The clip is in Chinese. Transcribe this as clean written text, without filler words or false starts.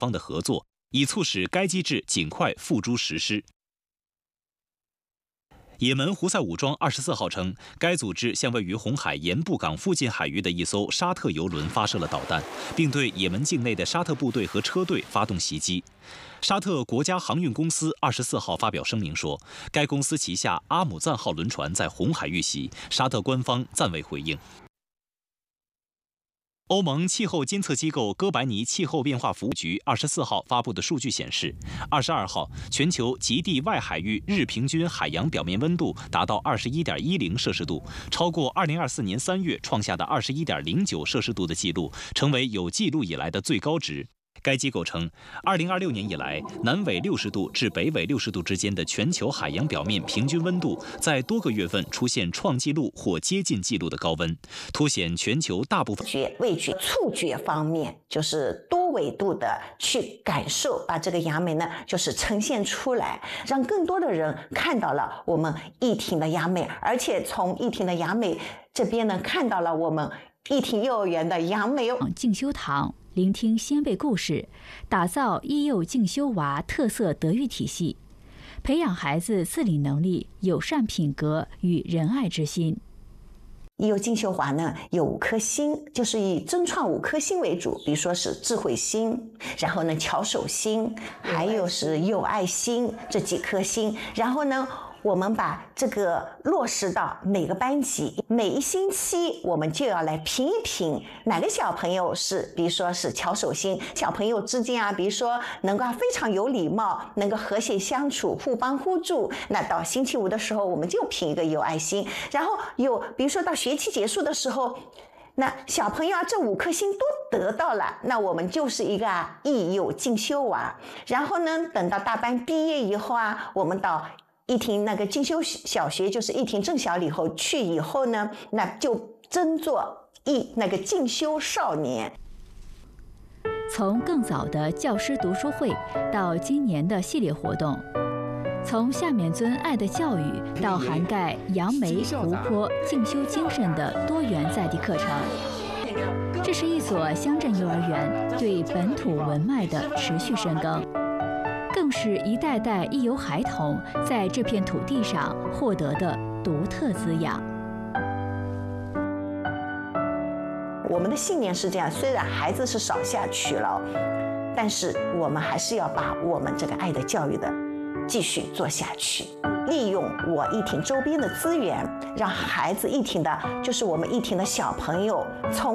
方的合作，以促使该机制尽快付诸实施。也门胡塞武装24号称，该组织向位于红海盐布港附近海域的一艘沙特油轮发射了导弹，并对也门境内的沙特部队和车队发动袭击。沙特国家航运公司24号发表声明说，该公司旗下阿姆赞号轮船在红海遇袭，沙特官方暂未回应。欧盟气候监测机构哥白尼气候变化服务局24号发布的数据显示，22号全球极地外海域日平均海洋表面温度达到21.10摄氏度，超过2024年3月创下的21.09摄氏度的记录，成为有记录以来的最高值。该机构称，2026年以来，南纬60度至北纬60度之间的全球海洋表面平均温度在多个月份出现创纪录或接近纪录的高温，凸显全球大部分味觉、触觉方面，就是多维度的去感受，把这个雅美呢，就是呈现出来，让更多的人看到了我们义庭的雅美，而且从义庭的雅美这边呢，看到了我们义庭幼儿园的雅美静修堂。聆听先辈故事，打造义幼静修娃特色德育体系，培养孩子自理能力、友善品格与仁爱之心。 义幼静修娃呢有5颗星，就是以增创5颗星为主，比如说是智慧星，然后呢巧手星，还有是友爱星这几颗星，然后呢我们把这个落实到每个班级，每一星期我们就要来评一评哪个小朋友是，比如说是巧手星，小朋友之间啊，比如说能够非常有礼貌，能够和谐相处，互帮互助。那到星期5的时候，我们就评一个友爱星，然后比如说到学期结束的时候，那小朋友啊，这5颗星都得到了，那我们就是一个义幼静修娃。然后呢，等到大班毕业以后啊，我们到义庭那个静修小学，就是义庭正小以后去以后呢，那就争做那个静修少年。 从更早的教师读书会到今年的系列活动，从夏勉尊爱的教育到涵盖杨梅、湖泊、静修精神的多元在地课程，这是一所乡镇幼儿园对本土文脉的持续深耕，更是一代代义游孩童在这片土地上获得的独特滋养。 我们的信念是这样，虽然孩子是少下去了，但是我们还是要把我们这个爱的教育的继续做下去，利用我义庭周边的资源，让孩子义庭的，就是我们义庭的小朋友从